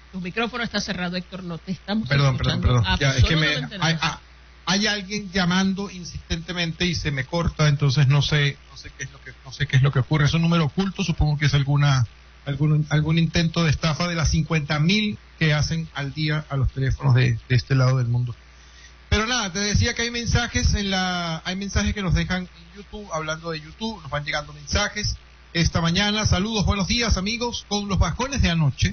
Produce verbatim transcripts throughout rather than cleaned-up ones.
Tu micrófono está cerrado, Héctor, no te estamos Perdón, escuchando. perdón, perdón. Ya, es que me, absolutamente hay, nada. hay alguien llamando insistentemente y se me corta, entonces no sé, no sé qué es lo que, no sé qué es lo que ocurre. Es un número oculto, supongo que es alguna, algún, algún intento de estafa de las cincuenta mil que hacen al día a los teléfonos de, de este lado del mundo. Pero nada, te decía que hay mensajes en la, hay mensajes que nos dejan en YouTube, hablando de YouTube, nos van llegando mensajes esta mañana. Saludos, buenos días amigos. Con los bajones de anoche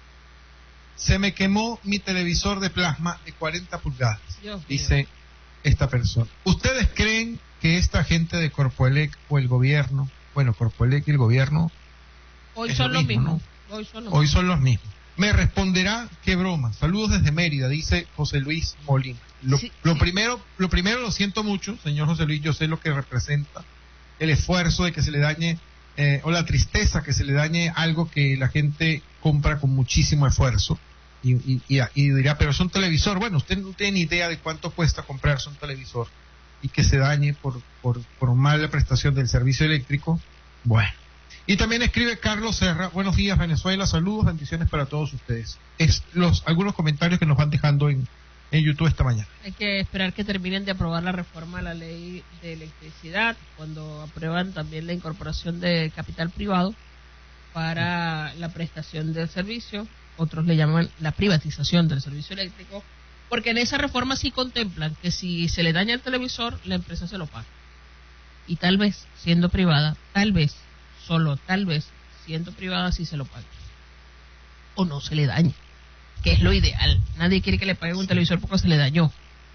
se me quemó mi televisor de plasma de cuarenta pulgadas, Dios dice mío. Esta persona. ¿Ustedes creen que esta gente de Corpoelec o el gobierno, bueno, Corpoelec y el gobierno hoy son los mismos, ¿no? Hoy son los hoy mismos. son los mismos? Me responderá, qué broma. Saludos desde Mérida, dice José Luis Molina. Lo, sí, lo sí. primero, lo primero lo siento mucho, señor José Luis, yo sé lo que representa el esfuerzo de que se le dañe, eh, o la tristeza que se le dañe algo que la gente compra con muchísimo esfuerzo. Y, y, y, y dirá, pero es un televisor. Bueno, usted no tiene ni idea de cuánto cuesta comprarse un televisor y que se dañe por, por, por mala prestación del servicio eléctrico. Bueno. Y también escribe Carlos Serra, buenos días Venezuela, saludos, bendiciones para todos ustedes. Es los algunos comentarios que nos van dejando en, en YouTube esta mañana. Hay que esperar que terminen de aprobar la reforma a la ley de electricidad, cuando aprueban también la incorporación de capital privado para la prestación del servicio, otros le llaman la privatización del servicio eléctrico, porque en esa reforma sí contemplan que si se le daña el televisor, la empresa se lo paga. Y tal vez, siendo privada, tal vez, solo tal vez, siendo privada, sí se lo paga. O no se le dañe, que es lo ideal. Nadie quiere que le paguen un televisor porque se le dañó.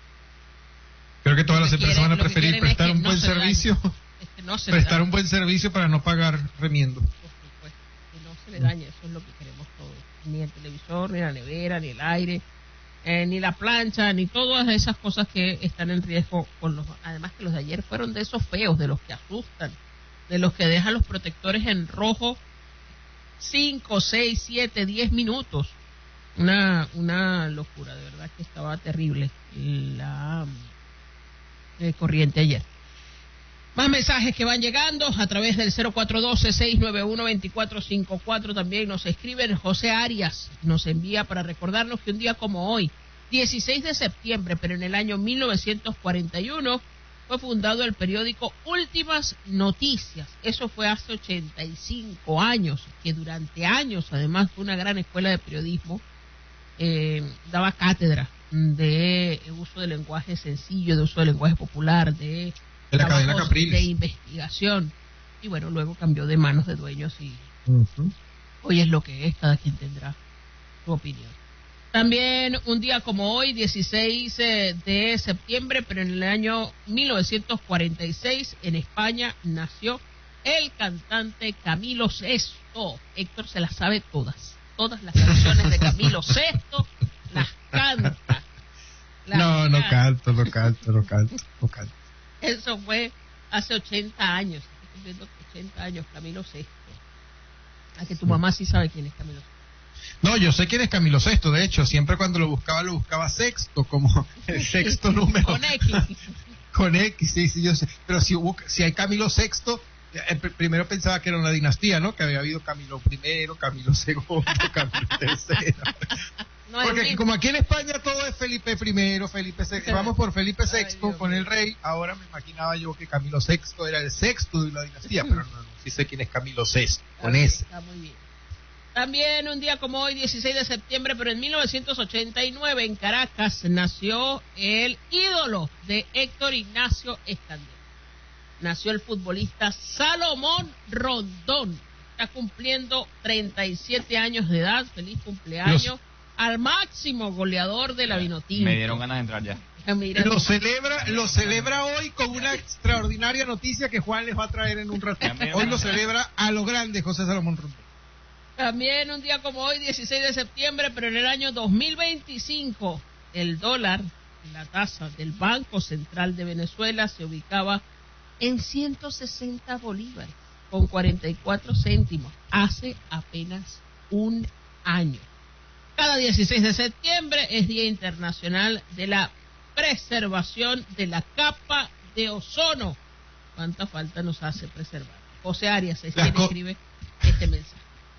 Creo que todas las empresas van a preferir prestar un buen servicio, es que no se prestar un buen servicio para no pagar remiendo. Por supuesto, que no se le dañe, eso es lo que queremos todos. Ni el televisor, ni la nevera, ni el aire, eh, ni la plancha, ni todas esas cosas que están en riesgo. Con los, además que los de ayer fueron de esos feos, de los que asustan, de los que dejan los protectores en rojo cinco, seis, siete, diez minutos. Una una locura, de verdad que estaba terrible la eh, corriente ayer. Más mensajes que van llegando a través del cero cuatro uno dos, seis nueve uno, dos cuatro cinco cuatro. También nos escriben. José Arias nos envía para recordarnos que un día como hoy, dieciséis de septiembre, pero en el año mil novecientos cuarenta y uno, fue fundado el periódico Últimas Noticias. Eso fue hace ochenta y cinco años, que durante años además fue una gran escuela de periodismo. Eh, daba cátedra de uso del lenguaje sencillo, de uso del lenguaje popular, de de la cadena Capriles, de investigación, y bueno, luego cambió de manos de dueños y uh-huh. hoy es lo que es, cada quien tendrá su opinión. También un día como hoy, dieciséis de septiembre, pero en el año mil novecientos cuarenta y seis, en España nació el cantante Camilo Sesto. Héctor se las sabe todas, todas las canciones de Camilo Sesto las canta. Las no, canta. no canto, no canto, no canto, no canto. Eso fue hace ochenta años, estoy cumpliendo ochenta años, Camilo Sesto. A que tu mamá sí sabe quién es Camilo Sesto. No, yo sé quién es Camilo Sesto, de hecho, siempre cuando lo buscaba, lo buscaba sexto, como el sexto número. Con X. Con X, sí, sí, yo sé. Pero si hubo, si hay Camilo Sexto, eh, primero pensaba que era una dinastía, ¿no? Que había habido Camilo primero, Camilo segundo, Camilo tercero. No, porque como aquí en España todo es Felipe primero, Felipe sexto, vamos por Felipe sexto Ay, con el rey, ahora me imaginaba yo que Camilo Sexto era el sexto de la dinastía, pero no, no, sí sé quién es Camilo Sexto, con okay, ese. Está muy bien. También un día como hoy, dieciséis de septiembre, pero en mil novecientos ochenta y nueve, en Caracas, nació el ídolo de Héctor Ignacio Escandel. Nació el futbolista Salomón Rondón. Está cumpliendo treinta y siete años de edad. Feliz cumpleaños. Los... al máximo goleador de la Vinotinto. Me dieron ganas de entrar ya. Mira, lo celebra lo celebra hoy con una extraordinaria noticia que Juan les va a traer en un rato. Hoy lo celebra a lo grande José Salomón Rondón. También un día como hoy, dieciséis de septiembre, pero en el año dos mil veinticinco, el dólar, la tasa del Banco Central de Venezuela, se ubicaba en ciento sesenta bolívares con cuarenta y cuatro céntimos, hace apenas un año. Cada dieciséis de septiembre es Día Internacional de la Preservación de la Capa de Ozono. ¿Cuánta falta nos hace preservar? José Arias es quien co- escribe este mensaje.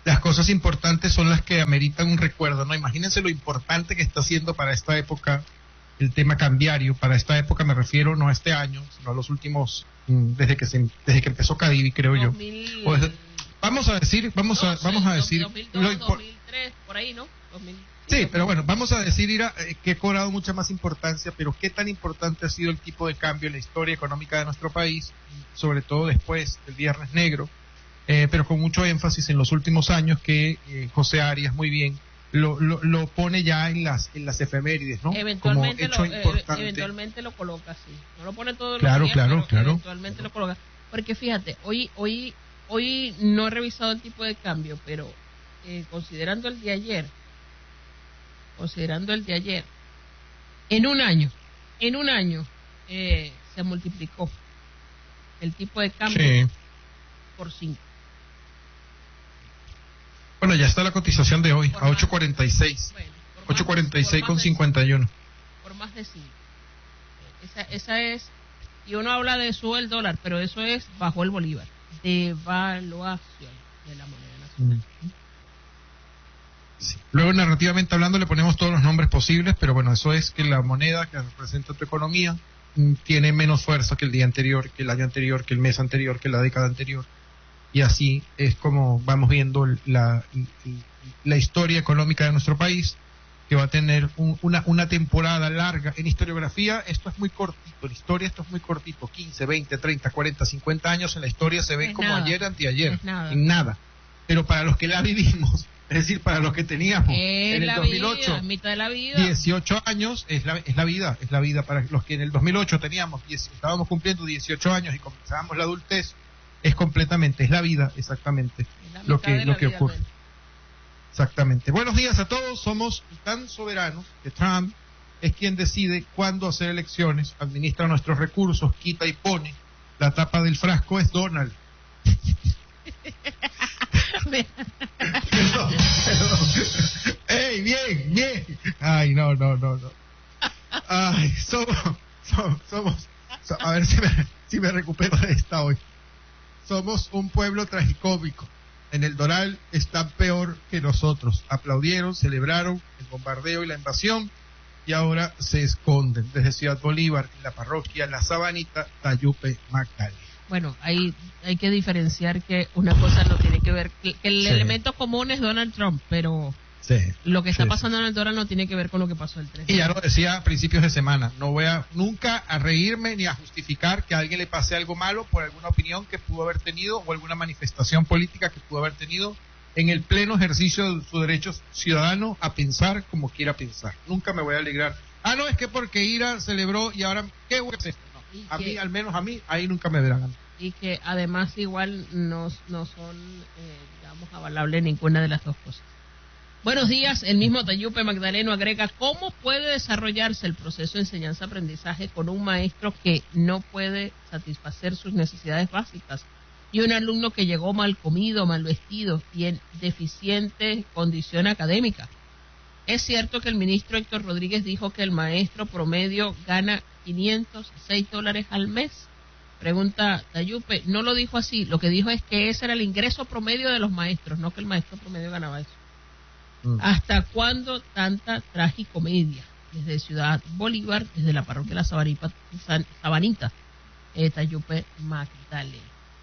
las cosas importantes son las que ameritan un recuerdo, ¿no? Imagínense lo importante que está haciendo para esta época el tema cambiario. Para esta época me refiero no a este año, sino a los últimos, desde que se, desde que empezó Cadivi, creo yo. dos mil... O desde, vamos a decir, vamos a, vamos a decir... dos mil dos, dos mil tres, por ahí, ¿no? dos mil... Sí, pero bueno, vamos a decir, Ira, eh, que ha cobrado mucha más importancia, pero qué tan importante ha sido el tipo de cambio en la historia económica de nuestro país, sobre todo después del Viernes Negro, eh, pero con mucho énfasis en los últimos años, que eh, José Arias muy bien lo, lo, lo pone ya en las en las efemérides, ¿no? Eventualmente, Como hecho lo, importante. eventualmente lo coloca así, no lo pone todo claro, los días, claro, pero claro. eventualmente lo coloca, porque fíjate, hoy hoy hoy no he revisado el tipo de cambio, pero eh, considerando el de ayer, considerando el de ayer, en un año, en un año eh, se multiplicó el tipo de cambio sí. por cinco. Bueno, ya está la cotización de hoy, Por a ocho cuarenta y seis. Bueno, ocho cuarenta y seis con cincuenta y uno. Por más de cinco. Esa, esa es, y uno habla de sube el dólar, pero eso es bajo el bolívar. Devaluación de la moneda nacional. Mm. Sí. Luego, narrativamente hablando, le ponemos todos los nombres posibles, pero bueno, eso es que la moneda que representa tu economía mm, tiene menos fuerza que el día anterior, que el año anterior, que el mes anterior, que la década anterior. Y así es como vamos viendo la, la historia económica de nuestro país, que va a tener un, una, una temporada larga. En historiografía esto es muy cortito, en historia esto es muy cortito, quince, veinte, treinta, cuarenta, cincuenta años en la historia se ven es como nada. ayer, anteayer, es nada. en nada. Pero para los que la vivimos, es decir, para los que teníamos es en el la dos mil ocho, vida, mitad de la vida. dieciocho años, es la, es la vida, es la vida para los que en el dos mil ocho teníamos, diez, estábamos cumpliendo dieciocho años y comenzábamos la adultez, es completamente, es la vida, exactamente, lo que, lo que ocurre. Realmente. Exactamente. Buenos días a todos, somos tan soberanos que Trump es quien decide cuándo hacer elecciones, administra nuestros recursos, quita y pone, la tapa del frasco es Donald. Perdón, perdón. ¡Ey, bien, bien! Ay, no, no, no, no. Ay, somos, somos, somos so, a ver si me, si me recupero de esta hoy. Somos un pueblo tragicómico. En el Doral están peor que nosotros. Aplaudieron, celebraron el bombardeo y la invasión y ahora se esconden. Desde Ciudad Bolívar, en la parroquia La Sabanita, Tayupe, Magdalena. Bueno, hay, hay que diferenciar que una cosa no tiene que ver, que, que el sí. elemento común es Donald Trump, pero sí, lo que está sí, pasando sí. en el Doral no tiene que ver con lo que pasó el tres. Y ya lo decía a principios de semana, no voy a nunca a reírme ni a justificar que a alguien le pase algo malo por alguna opinión que pudo haber tenido o alguna manifestación política que pudo haber tenido en el pleno ejercicio de su derecho ciudadano a pensar como quiera pensar. Nunca me voy a alegrar. Ah, no, es que porque Ira celebró y ahora, ¿qué voy a hacer? A que, mí, al menos a mí, ahí nunca me verán. Y que además igual no, no son, eh, digamos, avalables ninguna de las dos cosas. Buenos días, el mismo Tayupe Magdaleno agrega, ¿cómo puede desarrollarse el proceso de enseñanza-aprendizaje con un maestro que no puede satisfacer sus necesidades básicas? Y un alumno que llegó mal comido, mal vestido y en deficiente condición académica. Es cierto que el ministro Héctor Rodríguez dijo que el maestro promedio gana quinientos seis dólares al mes. Pregunta Tayupe, no lo dijo así, lo que dijo es que ese era el ingreso promedio de los maestros, no que el maestro promedio ganaba eso. Mm. ¿Hasta cuándo tanta tragicomedia? Desde Ciudad Bolívar, desde la parroquia de la Sabanita, Sabanita eh, Tayupe Magdalena.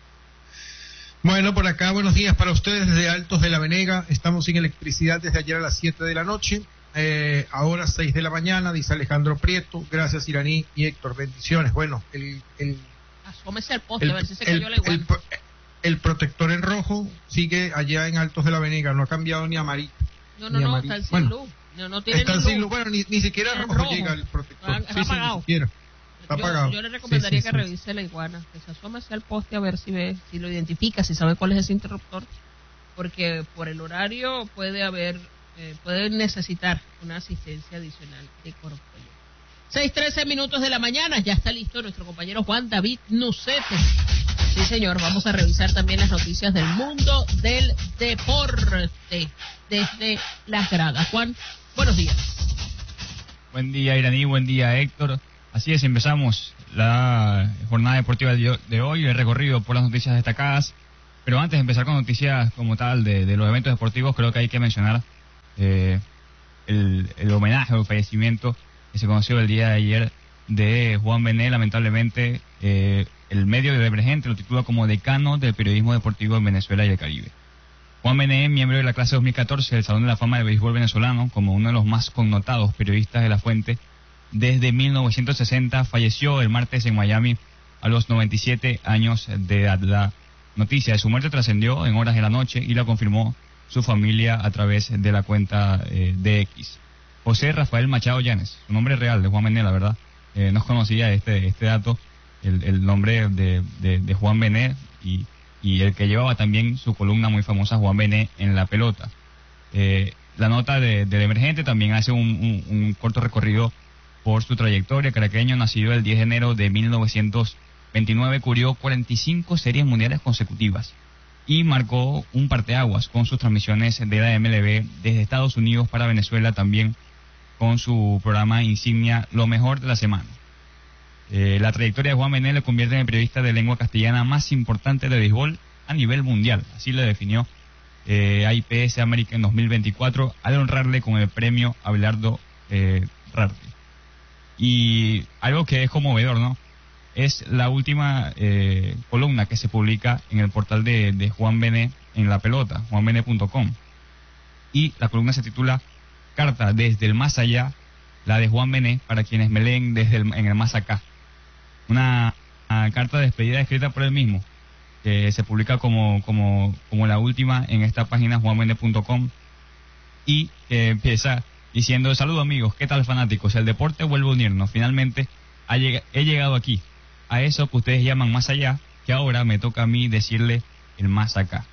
Bueno, por acá, buenos días para ustedes desde Altos de la Venega. Estamos sin electricidad desde ayer a las siete de la noche. Eh, ahora seis de la mañana, dice Alejandro Prieto. Gracias, Iraní y Héctor. Bendiciones. Bueno, el... el Asómese al poste, el, a ver si se cayó el, la iguana. El, el protector en rojo sigue allá en Altos de la Venega. No ha cambiado ni amarillo. No, no, no, está sin bueno, luz. No, no tiene está sin luz. Bueno, ni, ni siquiera rojo, rojo llega el protector. Está, sí, está sí, ni siquiera. Está yo, apagado. yo le recomendaría sí, sí, que sí. revise la iguana, que se asome hacia el poste a ver si ve, si lo identifica, si sabe cuál es ese interruptor, porque por el horario puede haber, eh, puede necesitar una asistencia adicional de Corpoello. seis trece minutos de la mañana, ya está listo nuestro compañero Juan David Nucete. Sí, señor, vamos a revisar también las noticias del mundo del deporte desde las gradas. Juan, buenos días. Buen día, Iraní, buen día, Héctor. Así es, empezamos la jornada deportiva de hoy, el recorrido por las noticias destacadas Pero antes de empezar con noticias como tal de, de los eventos deportivos, creo que hay que mencionar eh, el, el homenaje o el fallecimiento que se conoció el día de ayer de Juan Bené. Lamentablemente, eh, el medio de Emergente lo titula como decano del periodismo deportivo en Venezuela y el Caribe. Juan Bené, miembro de la clase dos mil catorce del Salón de la Fama del Béisbol Venezolano, como uno de los más connotados periodistas de la fuente, desde mil novecientos sesenta, falleció el martes en Miami a los noventa y siete años de edad. La noticia de su muerte trascendió en horas de la noche y la confirmó su familia a través de la cuenta eh, de X. José Rafael Machado Llanes, su nombre real de Juan Bené, la verdad, eh, no conocía este este dato, el, el nombre de, de, de Juan Bené y, y el que llevaba también su columna muy famosa, Juan Bené en la pelota. Eh, la nota de, del Emergente también hace un, un, un corto recorrido por su trayectoria. Caraqueño, nacido el diez de enero de mil novecientos veintinueve, cubrió cuarenta y cinco series mundiales consecutivas y marcó un parteaguas con sus transmisiones de la M L B desde Estados Unidos para Venezuela, también con su programa insignia Lo Mejor de la Semana. Eh, la trayectoria de Juan Bené le convierte en el periodista de lengua castellana más importante de béisbol a nivel mundial, así le definió eh, I P S América en dos mil veinticuatro, al honrarle con el premio Abelardo eh, Rarte. Y algo que es conmovedor, ¿no? Es la última eh, columna que se publica en el portal de, de Juan Bené en la pelota, juan bené punto com. Y la columna se titula Carta desde el más allá, la de Juan Bené, para quienes me leen desde el, en el más acá. Una, una carta de despedida escrita por él mismo, que se publica como, como, como la última en esta página juan bené punto com, y que empieza diciendo: saludos amigos, ¿qué tal fanáticos? El deporte vuelve a unirnos, finalmente ha lleg- he llegado aquí, a eso que ustedes llaman más allá, que ahora me toca a mí decirle el más acá.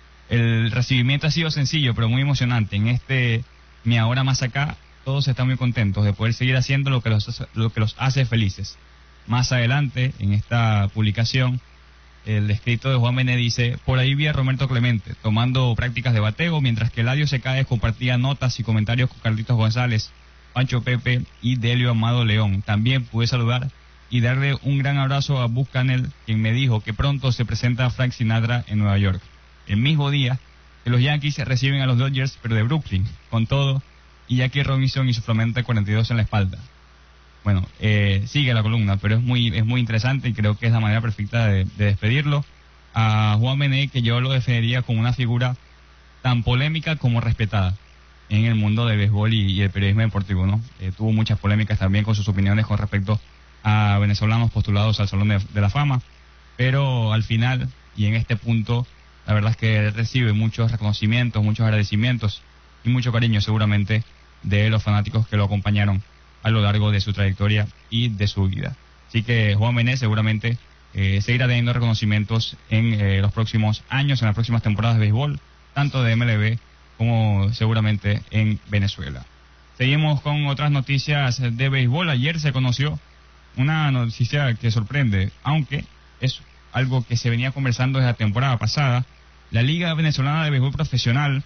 El recibimiento ha sido sencillo, pero muy emocionante. En este Mi Ahora Más Acá, todos están muy contentos de poder seguir haciendo lo que los, lo que los hace felices. Más adelante, en esta publicación, el escrito de Juan Bené dice: por ahí vi a Roberto Clemente tomando prácticas de bateo, mientras que Eladio Secáez compartía notas y comentarios con Carlitos González, Pancho Pepe y Delio Amado León. También pude saludar y darle un gran abrazo a Bus Canel, quien me dijo que pronto se presenta Frank Sinatra en Nueva York. El mismo día que los Yankees reciben a los Dodgers, pero de Brooklyn, con todo, y Jackie Robinson y su flamante cuarenta y dos en la espalda. Bueno, eh, sigue la columna, pero es muy es muy interesante y creo que es la manera perfecta de, de despedirlo. A Juan Bené, que yo lo defendería como una figura tan polémica como respetada en el mundo del béisbol y, y el periodismo deportivo, ¿no? Eh, tuvo muchas polémicas también con sus opiniones con respecto a venezolanos postulados al Salón de, de la Fama, pero al final, y en este punto, la verdad es que recibe muchos reconocimientos, muchos agradecimientos y mucho cariño seguramente de los fanáticos que lo acompañaron a lo largo de su trayectoria y de su vida. Así que Juan Bené seguramente eh, seguirá teniendo reconocimientos en eh, los próximos años, en las próximas temporadas de béisbol, tanto de M L B como seguramente en Venezuela. Seguimos con otras noticias de béisbol. Ayer se conoció una noticia que sorprende, aunque es algo que se venía conversando desde la temporada pasada. La Liga Venezolana de Béisbol Profesional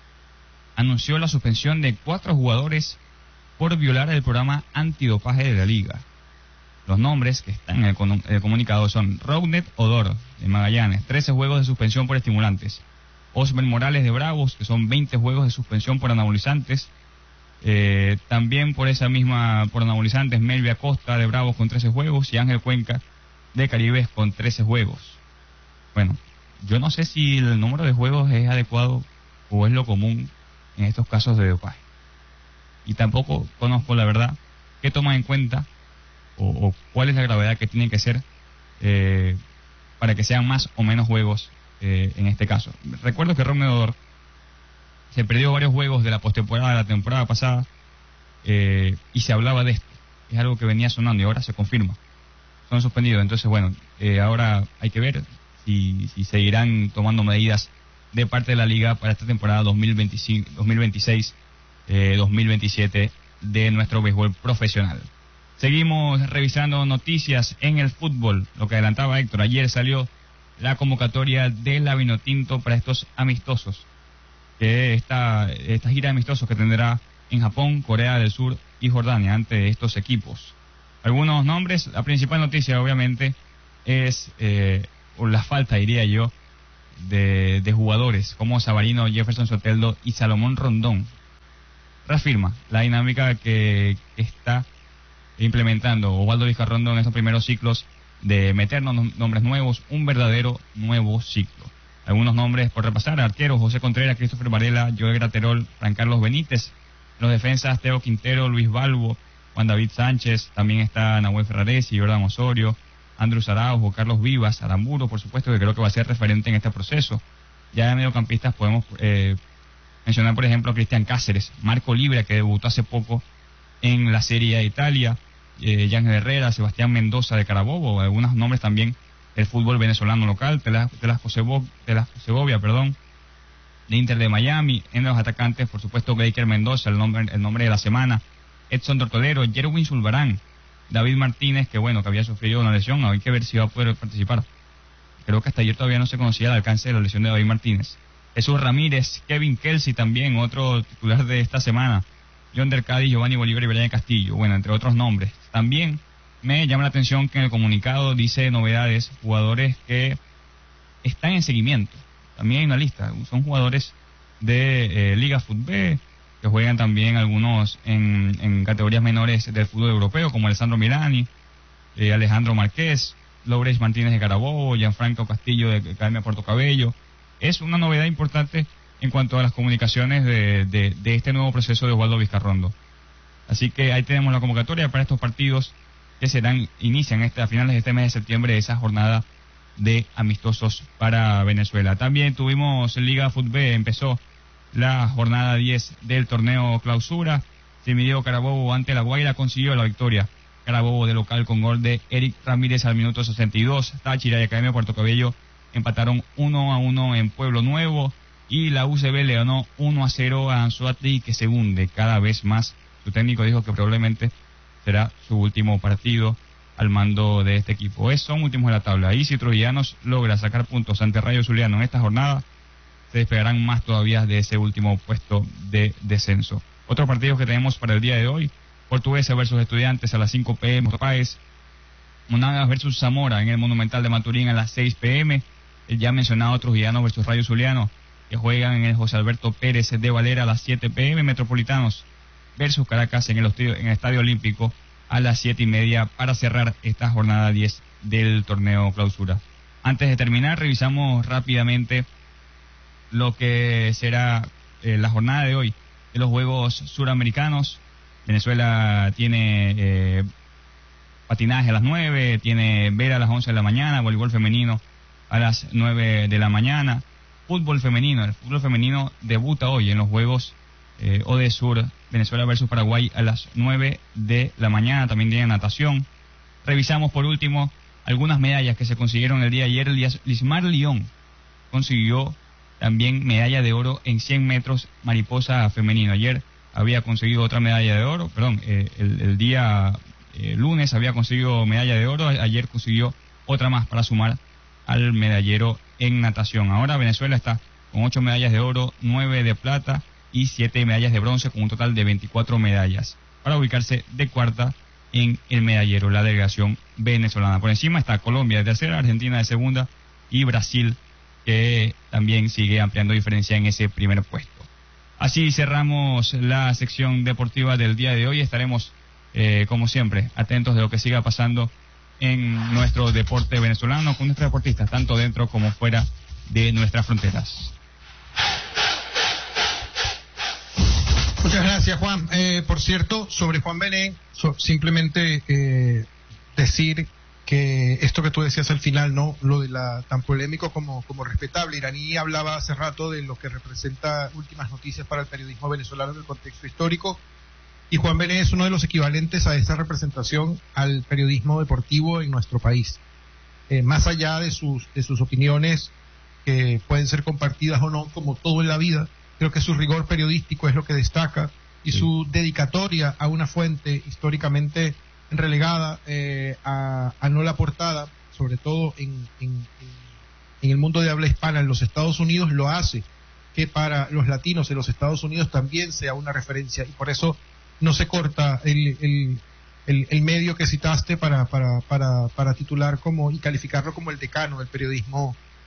anunció la suspensión de cuatro jugadores por violar el programa antidopaje de la liga. Los nombres que están en el, con- el comunicado son Rounet Odor de Magallanes, trece juegos de suspensión por estimulantes; Osmer Morales de Bravos, que son veinte juegos de suspensión por anabolizantes; eh, también por esa misma, por anabolizantes, Melvia Costa de Bravos con trece juegos y Ángel Cuenca de Caribes con trece juegos. Bueno, yo no sé si el número de juegos es adecuado o es lo común en estos casos de dopaje. Y tampoco conozco, la verdad, qué toman en cuenta o, o cuál es la gravedad que tiene que ser eh, para que sean más o menos juegos eh, en este caso. Recuerdo que Ron Odor se perdió varios juegos de la postemporada de la temporada pasada eh, y se hablaba de esto. Es algo que venía sonando y ahora se confirma. Son suspendidos. Entonces, bueno, eh, ahora hay que ver si, si seguirán tomando medidas de parte de la liga para esta temporada dos mil veinticinco, dos mil veintiséis, eh, dos mil veintisiete de nuestro béisbol profesional. Seguimos revisando noticias en el fútbol. Lo que adelantaba Héctor, ayer salió la convocatoria de la Vinotinto para estos amistosos, que esta, esta gira de amistosos que tendrá en Japón, Corea del Sur y Jordania ante estos equipos. Algunos nombres. La principal noticia obviamente es eh, la falta, diría yo, de, de jugadores como Savarino, Jefferson Soteldo y Salomón Rondón, reafirma la dinámica que, que está implementando Osvaldo Vizcarrondo en estos primeros ciclos de meternos nombres nuevos, un verdadero nuevo ciclo. Algunos nombres por repasar: arqueros José Contreras, Christopher Varela, Joel Graterol, Fran Carlos Benítez. Los defensas Teo Quintero, Luis Balbo, Juan David Sánchez, también está Nahuel Ferraresi, Jordan Osorio, Andrew Araujo, Carlos Vivas, Aramburo, por supuesto, que creo que va a ser referente en este proceso. Ya de mediocampistas podemos eh, mencionar, por ejemplo, a Cristian Cáceres, Marco Libra, que debutó hace poco en la Serie A de Italia, eh, Yángel Herrera, Sebastián Mendoza de Carabobo, algunos nombres también del fútbol venezolano local, Telasco Segovia, perdón, de Inter de Miami. En los atacantes, por supuesto, Gleiker Mendoza, el nombre, el nombre de la semana, Edson Tortolero, Jerwin Zulbarán, David Martínez, que bueno, que había sufrido una lesión, hay que ver si va a poder participar. Creo que hasta ayer todavía no se conocía el alcance de la lesión de David Martínez. Jesús Ramírez, Kevin Kelsey también, otro titular de esta semana, John Del Cádiz, Giovanni Bolívar y Brian Castillo, bueno, entre otros nombres. También me llama la atención que en el comunicado dice novedades, jugadores que están en seguimiento. También hay una lista, son jugadores de eh, Liga Fútbol, que juegan también algunos en, en categorías menores del fútbol europeo, como Alessandro Milani, eh, Alejandro Márquez, Lourdes Martínez de Carabobo, Gianfranco Castillo de Academia Puerto Cabello. Es una novedad importante en cuanto a las comunicaciones de, de, de este nuevo proceso de Osvaldo Vizcarrondo. Así que ahí tenemos la convocatoria para estos partidos que serán, inician este, a finales de este mes de septiembre, esa jornada de amistosos para Venezuela. También tuvimos Liga Fútbol, empezó la jornada diez del torneo clausura. Se midió Carabobo ante La Guaira, consiguió la victoria. Carabobo de local con gol de Eric Ramírez al minuto sesenta y dos. Táchira y Academia Puerto Cabello empataron uno a uno en Pueblo Nuevo. Y la U C B le ganó uno a cero a Anzoátegui, que se hunde cada vez más. Su técnico dijo que probablemente será su último partido al mando de este equipo. Es, son últimos de la tabla. Y si Troyanos logra sacar puntos ante Rayo Zuliano en esta jornada, se despegarán más todavía de ese último puesto de descenso. Otros partidos que tenemos para el día de hoy: Portuguesa versus Estudiantes a las cinco pe eme, Páez. Monagas versus Zamora en el Monumental de Maturín a las seis pe eme. El ya mencionado Trujillanos versus Rayo Zuliano, que juegan en el José Alberto Pérez de Valera a las siete pe eme. Metropolitanos versus Caracas en el, en el Estadio Olímpico a las siete y media para cerrar esta jornada diez del torneo clausura. Antes de terminar, revisamos rápidamente lo que será eh, la jornada de hoy de los Juegos Suramericanos. Venezuela tiene eh, patinaje a las nueve, tiene vela a las once de la mañana, voleibol femenino a las nueve de la mañana, fútbol femenino. El fútbol femenino debuta hoy en los Juegos eh, ODESUR, Venezuela versus Paraguay a las nueve de la mañana. También tiene natación. Revisamos por último algunas medallas que se consiguieron el día de ayer. Lismar León consiguió también medalla de oro en cien metros mariposa femenino. Ayer había conseguido otra medalla de oro, perdón, eh, el, el día eh, lunes había conseguido medalla de oro, ayer consiguió otra más para sumar al medallero en natación. Ahora Venezuela está con ocho medallas de oro, nueve de plata y siete medallas de bronce, con un total de veinticuatro medallas, para ubicarse de cuarta en el medallero, la delegación venezolana. Por encima está Colombia de tercera, Argentina de segunda y Brasil, que también sigue ampliando diferencia en ese primer puesto. Así cerramos la sección deportiva del día de hoy. Estaremos, eh, como siempre, atentos de lo que siga pasando en nuestro deporte venezolano con nuestros deportistas, tanto dentro como fuera de nuestras fronteras. Muchas gracias, Juan. Eh, por cierto, sobre Juan Bené, so, simplemente eh, decir que esto que tú decías al final, no, lo de la tan polémico como como respetable. Iraní hablaba hace rato de lo que representa Últimas Noticias para el periodismo venezolano en el contexto histórico, y Juan Bené es uno de los equivalentes a esta representación al periodismo deportivo en nuestro país. Eh, más allá de sus de sus opiniones, que pueden ser compartidas o no, como todo en la vida, creo que su rigor periodístico es lo que destaca, y sí, su dedicatoria a una fuente históricamente relegada eh, a, a no la portada, sobre todo en, en, en el mundo de habla hispana en los Estados Unidos, lo hace que para los latinos en los Estados Unidos también sea una referencia, y por eso no se corta el, el, el, el medio que citaste para, para, para, para titular como y calificarlo como el decano del periodismo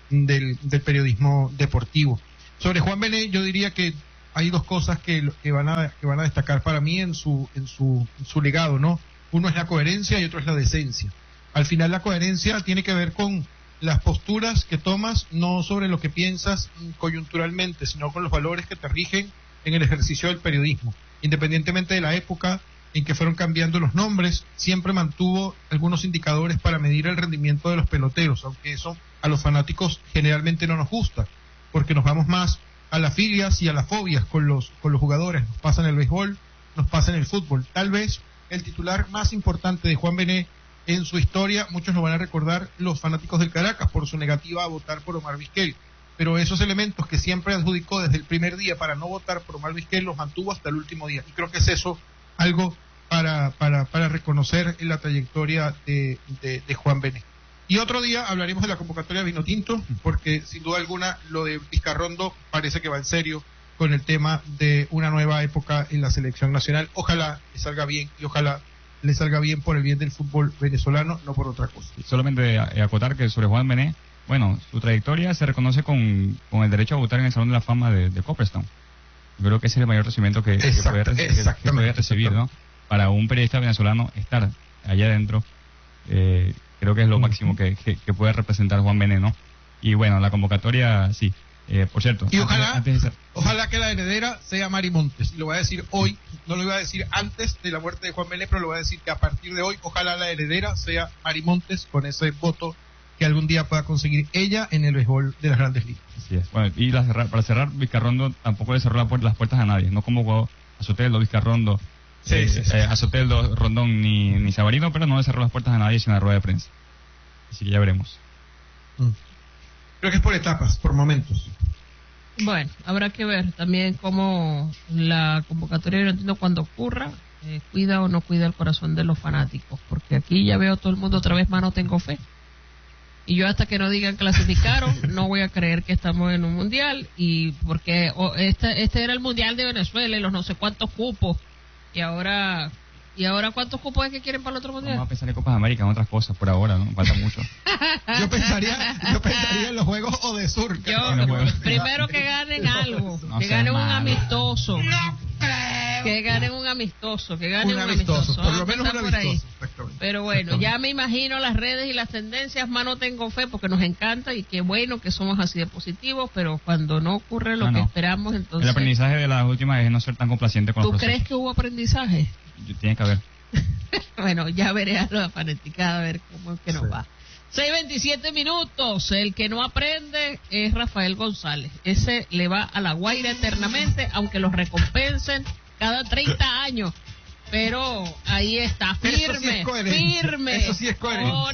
del, del periodismo deportivo. Sobre Juan Bené, yo diría que hay dos cosas que, que van a que van a destacar para mí en su en su en su legado, ¿no? Uno es la coherencia y otro es la decencia. Al final la coherencia tiene que ver con las posturas que tomas, no sobre lo que piensas coyunturalmente, sino con los valores que te rigen en el ejercicio del periodismo. Independientemente de la época en que fueron cambiando los nombres, siempre mantuvo algunos indicadores para medir el rendimiento de los peloteros, aunque eso a los fanáticos generalmente no nos gusta, porque nos vamos más a las filias y a las fobias con los con los jugadores. Nos pasa en el béisbol, nos pasa en el fútbol. Tal vez el titular más importante de Juan Bené en su historia, muchos lo van a recordar los fanáticos del Caracas por su negativa a votar por Omar Vizquel, pero esos elementos que siempre adjudicó desde el primer día para no votar por Omar Vizquel los mantuvo hasta el último día, y creo que es eso algo para para para reconocer en la trayectoria de, de, de Juan Bené. Y otro día hablaremos de la convocatoria de Vinotinto, porque sin duda alguna lo de Vizcarrondo parece que va en serio con el tema de una nueva época en la selección nacional. Ojalá le salga bien y ojalá le salga bien por el bien del fútbol venezolano, no por otra cosa. Solamente acotar que sobre Juan Bené, bueno, su trayectoria se reconoce con, con el derecho a votar en el Salón de la Fama de, de Copperstone. Yo creo que ese es el mayor recibimiento que, que, puede, que, que puede recibir, ¿no? Para un periodista venezolano estar allá adentro, eh, creo que es lo máximo que, que, que puede representar Juan Bené, ¿no? Y bueno, la convocatoria, sí. Eh, por cierto, y ojalá, antes, antes de ser... ojalá que la heredera sea Mari Montes. Y lo voy a decir hoy, no lo iba a decir antes de la muerte de Juan Bené, pero lo voy a decir que a partir de hoy, ojalá la heredera sea Mari Montes, con ese voto que algún día pueda conseguir ella en el béisbol de las Grandes Ligas. Así es. Bueno, y la cerrar, para cerrar, Vizcarrondo tampoco le cerró la puerta, las puertas a nadie, no como a Soteldo, Vizcarrondo, sí, eh, sí, sí. Eh, a Soteldo, Rondón ni, ni Sabarino, pero no le cerró las puertas a nadie sin la rueda de prensa. Así que ya veremos. Mm. Creo que es por etapas, por momentos. Bueno, habrá que ver también cómo la convocatoria, no entiendo cuándo ocurra, eh, cuida o no cuida el corazón de los fanáticos, porque aquí ya veo todo el mundo otra vez más, no tengo fe. Y yo hasta que no digan clasificaron, no voy a creer que estamos en un mundial, y porque oh, este, este era el mundial de Venezuela y los no sé cuántos cupos, y ahora... ¿Y ahora cuántos cupos es que quieren para el otro mundial? Vamos a pensar en Copas de América, en otras cosas, por ahora, ¿no? Falta mucho. Yo pensaría, yo pensaría en los Juegos Odesur. Yo, primero que ganen algo, no que ganen malo. un amistoso. No creo. Que ganen un amistoso, que ganen un, un amistoso. amistoso. Por lo menos un amistoso. Pero bueno, ya me imagino las redes y las tendencias, más no tengo fe porque nos encanta y qué bueno que somos así de positivos, pero cuando no ocurre lo no, que no. esperamos, entonces... El aprendizaje de las últimas es no ser tan complaciente con los ¿Tú procesos. crees que hubo aprendizaje? Tiene que haber. Bueno, ya veré a los fanaticados a ver cómo es que nos sí. va. seis veintisiete minutos. El que no aprende es Rafael González. Ese le va a la Guaira eternamente, aunque los recompensen cada treinta años. Pero ahí está, firme, Eso sí firme Eso sí es coherente. con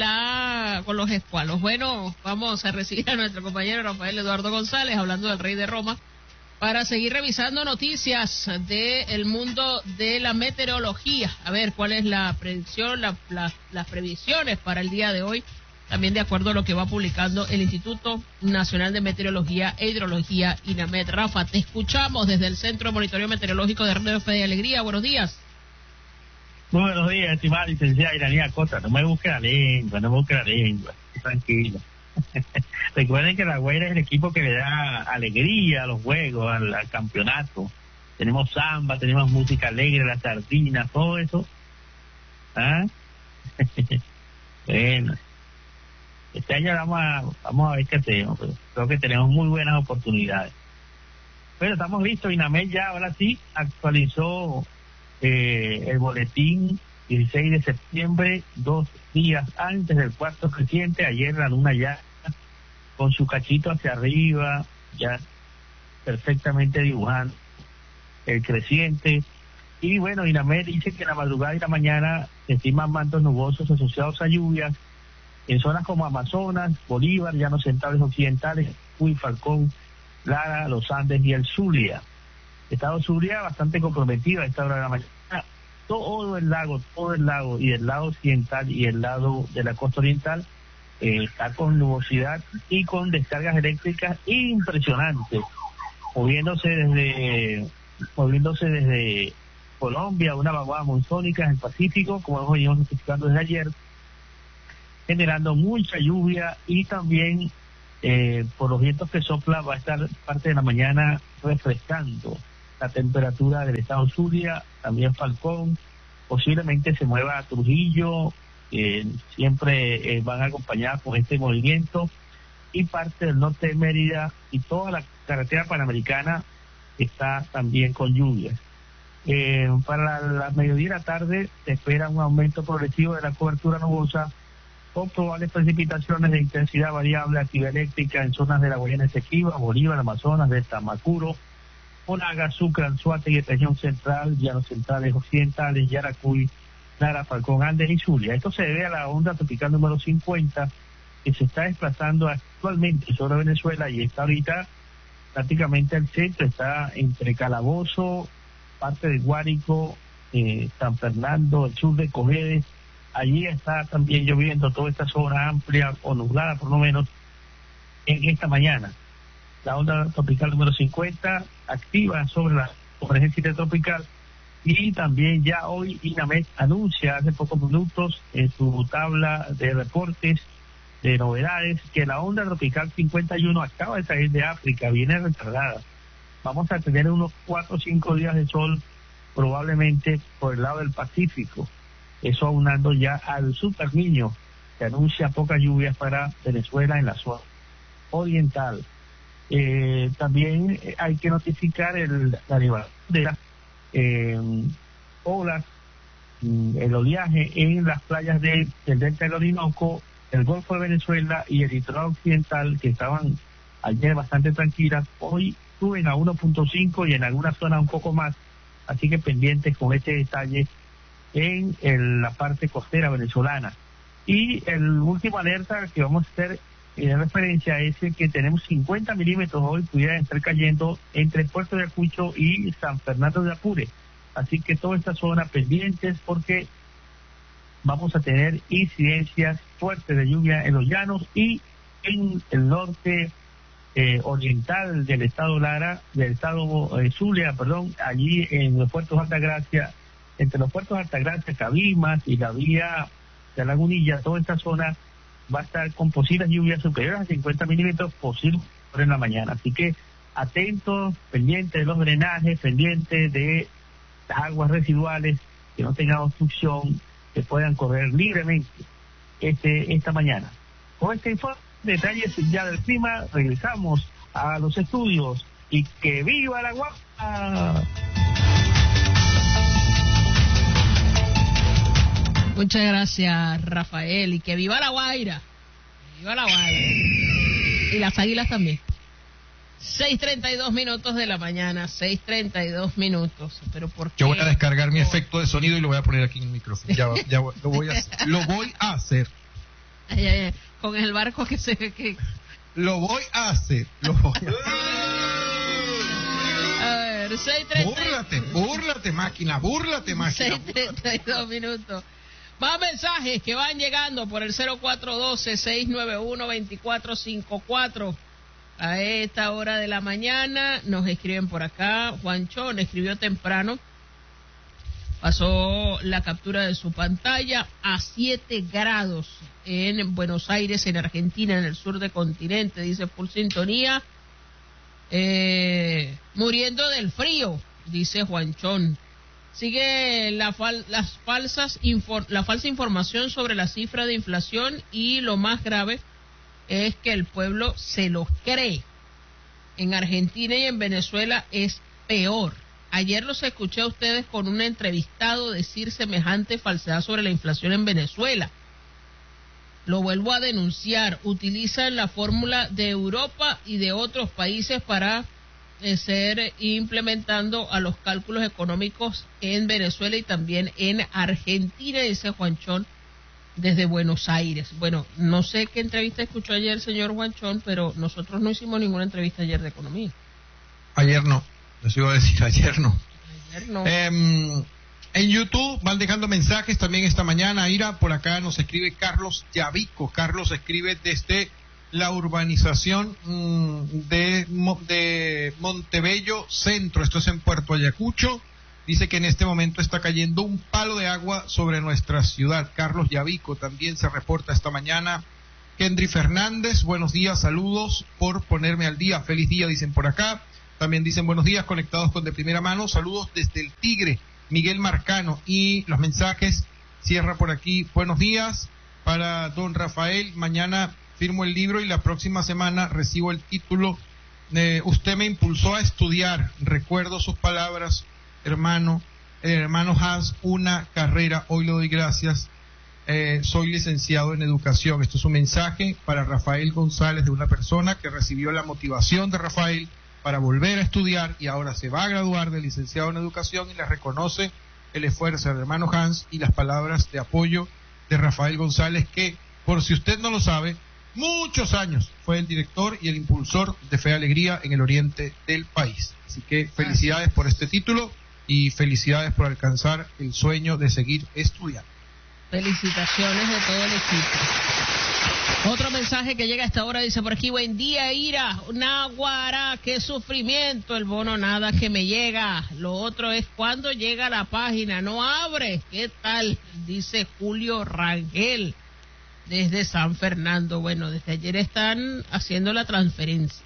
la con los escualos. Bueno, vamos a recibir a nuestro compañero Rafael Eduardo González, hablando del Rey de Roma, para seguir revisando noticias del mundo de la meteorología. A ver cuál es la predicción, la, la, las previsiones para el día de hoy, también de acuerdo a lo que va publicando el Instituto Nacional de Meteorología e Hidrología, INAMET. Rafa, te escuchamos desde el Centro de Monitoreo Meteorológico de Radio Fe de Alegría. Buenos días. Muy buenos días, estimada licenciada Iranía Costa. No me busque la lengua, no me busque la lengua. Tranquilo. Recuerden que la Guaira es el equipo que le da alegría a los juegos, al, al campeonato. Tenemos samba, tenemos música alegre, las sardinas, todo eso. ¿Ah? Bueno, este año vamos a, vamos a ver qué hacemos, pero creo que tenemos muy buenas oportunidades. Pero estamos listos. INAMET ya ahora sí actualizó eh, el boletín dieciséis de septiembre, dos días antes del cuarto creciente. Ayer la luna ya con su cachito hacia arriba, ya perfectamente dibujando el creciente. Y bueno, INAMET dice que en la madrugada y la mañana se estiman mantos nubosos asociados a lluvias en zonas como Amazonas, Bolívar, Llanos Centrales Occidentales, Cuy, Falcón, Lara, Los Andes y el Zulia. Estado Zulia bastante comprometido a esta hora de la mañana. Todo el lago, todo el lago, y el lado occidental y el lado de la costa oriental, eh, está con nubosidad y con descargas eléctricas impresionantes, moviéndose desde moviéndose desde Colombia, una vaguada monzónica en el Pacífico, como hemos venido notificando desde ayer, generando mucha lluvia y también eh, por los vientos que sopla va a estar parte de la mañana refrescando la temperatura del estado Zulia, también Falcón, posiblemente se mueva a Trujillo, eh, siempre eh, van acompañadas con este movimiento, y parte del norte de Mérida y toda la carretera panamericana está también con lluvias. Eh, para la, la mediodía de la tarde se espera un aumento progresivo de la cobertura nubosa con probables precipitaciones de intensidad variable, actividad eléctrica en zonas de la Guayana Esequiba, Bolívar, Amazonas, Delta, Macuro, Monaga, Sucre, Anzoátegui, región central, llanos centrales occidentales, Yaracuy, Nara, Falcón, Andes y Zulia. Esto se debe a la onda tropical número cincuenta que se está desplazando actualmente sobre Venezuela y está ahorita prácticamente al centro, está entre Calabozo, parte de Guárico, eh, San Fernando, el sur de Cojedes. Allí está también lloviendo toda esta zona amplia o nublada por lo menos en esta mañana. La onda tropical número cincuenta activa sobre la superficie tropical, y también ya hoy INAMED anuncia hace pocos minutos en su tabla de reportes de novedades que la onda tropical cincuenta y uno acaba de salir de África, viene retardada. Vamos a tener unos cuatro o cinco días de sol probablemente por el lado del Pacífico, eso aunando ya al Super Niño que anuncia pocas lluvias para Venezuela en la zona oriental. Eh, también hay que notificar el, la elevación de las eh, olas, el oleaje en las playas de, del delta del Orinoco, el Golfo de Venezuela y el litoral occidental, que estaban ayer bastante tranquilas, hoy suben a uno punto cinco y en algunas zonas un poco más, así que pendientes con este detalle en el, la parte costera venezolana. Y el último alerta que vamos a hacer de referencia es el que tenemos cincuenta milímetros hoy, pudieran estar cayendo entre Puerto de Ayacucho y San Fernando de Apure, así que toda esta zona pendientes porque vamos a tener incidencias fuertes de lluvia en los llanos y en el norte eh, oriental del estado Lara, del estado eh, Zulia, perdón, allí en los puertos Altagracia, entre los puertos Altagracia, Cabimas y la vía de Lagunilla, toda esta zona va a estar con posibles lluvias superiores a cincuenta milímetros posibles en la mañana. Así que atentos, pendientes de los drenajes, pendientes de las aguas residuales, que no tengan obstrucción, que puedan correr libremente este esta mañana. Con este informe, detalles ya del clima, regresamos a los estudios y que viva la guapa. Muchas gracias, Rafael, y que viva la Guaira, que viva la Guaira, y las águilas también. seis treinta y dos minutos de la mañana, seis treinta y dos minutos, pero ¿por qué? Yo voy a descargar mi efecto de sonido y lo voy a poner aquí en el micrófono, ya, ya lo voy a hacer, lo voy a hacer. Ay, ay, ay. Con el barco que se ve que... Lo voy a hacer, lo voy a hacer. A ver, seis treinta... Búrlate, búrlate máquina, búrlate máquina. seis treinta y dos minutos. Más mensajes que van llegando por el cero cuatro uno dos, seis nueve uno, dos cuatro cinco cuatro. A esta hora de la mañana nos escriben por acá. Juanchón escribió temprano. Pasó la captura de su pantalla a siete grados en Buenos Aires, en Argentina, en el sur del continente. Dice full sintonía. Eh, muriendo del frío, dice Juanchón. Sigue la, fal, las falsas infor, la falsa información sobre la cifra de inflación y lo más grave es que el pueblo se lo cree. En Argentina y en Venezuela es peor. Ayer los escuché a ustedes con un entrevistado decir semejante falsedad sobre la inflación en Venezuela. Lo vuelvo a denunciar. Utilizan la fórmula de Europa y de otros países para eh, ser implementando a los cálculos económicos en Venezuela y también en Argentina, dice Juanchón desde Buenos Aires. Bueno, no sé qué entrevista escuchó ayer el señor Juanchón, pero nosotros no hicimos ninguna entrevista ayer de economía. Ayer no, les iba a decir, ayer no. Ayer no. Eh, en YouTube van dejando mensajes también esta mañana. Ira, por acá nos escribe Carlos Yavico. Carlos escribe desde la urbanización mmm, de, de Montebello Centro. Esto es en Puerto Ayacucho. Dice que en este momento está cayendo un palo de agua sobre nuestra ciudad. Carlos Yavico también se reporta esta mañana Kendry Fernández, buenos días, saludos por ponerme al día. Feliz día, dicen por acá. También dicen buenos días, conectados con De Primera Mano. Saludos desde el Tigre, Miguel Marcano. Y los mensajes, cierra por aquí. Buenos días para don Rafael. Mañana firmo el libro y la próxima semana recibo el título. Eh, usted me impulsó a estudiar. Recuerdo sus palabras, hermano. Eh, hermano Hans, una carrera. Hoy le doy gracias. Eh, soy licenciado en educación. Esto es un mensaje para Rafael González, de una persona que recibió la motivación de Rafael para volver a estudiar y ahora se va a graduar de licenciado en educación, y le reconoce el esfuerzo del hermano Hans y las palabras de apoyo de Rafael González, que, por si usted no lo sabe, muchos años fue el director y el impulsor de Fe y Alegría en el oriente del país. Así que felicidades por este título y felicidades por alcanzar el sueño de seguir estudiando. Felicitaciones de todo el equipo. Otro mensaje que llega a esta hora dice por aquí: buen día, Ira, Naguará, qué sufrimiento, el bono nada que me llega. Lo otro es cuando llega la página, no abre. ¿Qué tal? Dice Julio Rangel desde San Fernando. Bueno, desde ayer están haciendo la transferencia.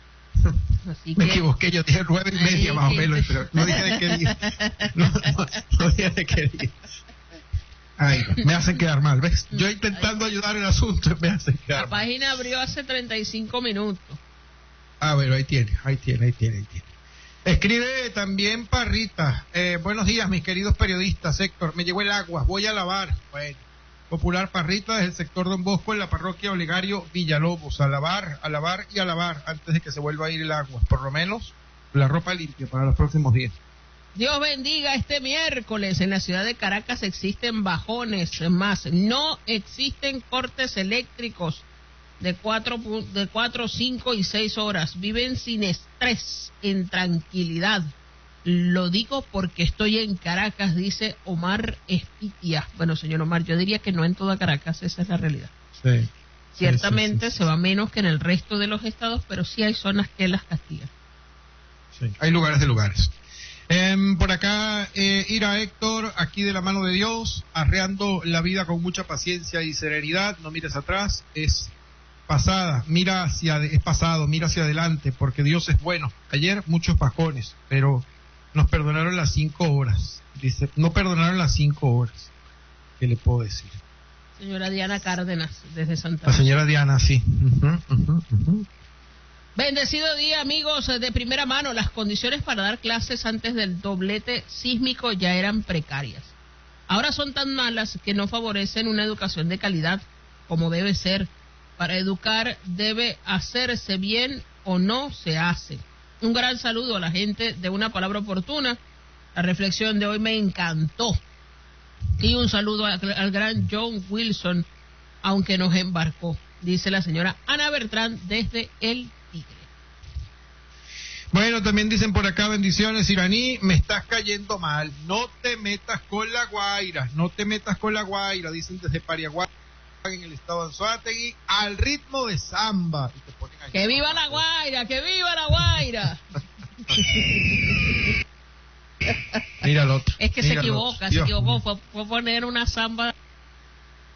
Así me que, equivoqué, yo dije nueve y media más o menos, pero no dije de qué día. No, no, no dije de qué día. Ay, me hacen quedar mal, ¿ves? Yo intentando ayudar el asunto, me hacen quedar la mal. página abrió hace treinta y cinco minutos. Ah, bueno, ahí tiene, ahí tiene, ahí tiene, ahí tiene. Escribe también Parrita. Eh, buenos días, mis queridos periodistas. Héctor, me llegó el agua, voy a lavar. Bueno, popular Parrita desde el sector Don Bosco, en la parroquia Olegario Villalobos. A lavar, a lavar y a lavar antes de que se vuelva a ir el agua. Por lo menos la ropa limpia para los próximos días. Dios bendiga este miércoles. En la ciudad de Caracas existen bajones, más no existen cortes eléctricos de cuatro, de cuatro, cinco y seis horas. Viven sin estrés, en tranquilidad. Lo digo porque estoy en Caracas, dice Omar Espitia. Bueno, señor Omar, yo diría que no en toda Caracas, esa es la realidad. Sí. Ciertamente sí, sí, sí, se va menos que en el resto de los estados, pero sí hay zonas que las castigan. Sí, hay lugares de lugares. Eh, por acá, eh, Ira Héctor, aquí de la mano de Dios, arreando la vida con mucha paciencia y serenidad. No mires atrás, es pasada, mira hacia, es pasado, mira hacia adelante, porque Dios es bueno. Ayer muchos bajones, pero nos perdonaron las cinco horas. Dice, no perdonaron las cinco horas. ¿Qué le puedo decir? Señora Diana Cárdenas, desde Santa La Fe. señora Diana, sí. Uh-huh, uh-huh, uh-huh. Bendecido día, amigos. De primera mano, las condiciones para dar clases antes del doblete sísmico ya eran precarias. Ahora son tan malas que no favorecen una educación de calidad como debe ser. Para educar debe hacerse bien o no se hace. Un gran saludo a la gente de Una Palabra Oportuna. La reflexión de hoy me encantó. Y un saludo al, al gran John Wilson, aunque nos embarcó, dice la señora Ana Bertrán desde el Tigre. Bueno, también dicen por acá, bendiciones, Iraní, me estás cayendo mal, no te metas con la Guaira, no te metas con la Guaira, dicen desde Pariaguá, en el estado de Anzoátegui, al ritmo de samba. Y te ponen ahí. ¡Que viva la Guaira! ¡Que viva la Guaira! Mira el otro. Es que se equivoca, se equivocó, fue, fue poner una samba